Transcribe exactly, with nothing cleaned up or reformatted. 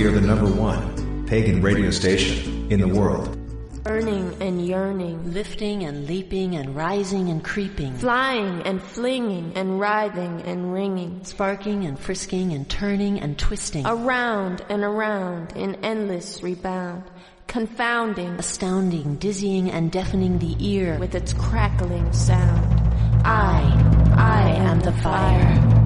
We are the number one pagan radio station in the world. Burning and yearning, lifting and leaping and rising and creeping, flying and flinging and writhing and ringing, sparking and frisking and turning and twisting, around and around in endless rebound, confounding, astounding, dizzying and deafening the ear with its crackling sound. I, I am the fire.